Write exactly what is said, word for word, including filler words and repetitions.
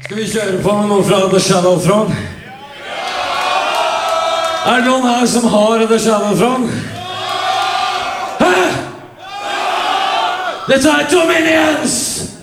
Skal vi kjøre på med noe fra The Shadow Throne? Er det noen her som har The Shadow Throne? Hæ? Dette er Dominions!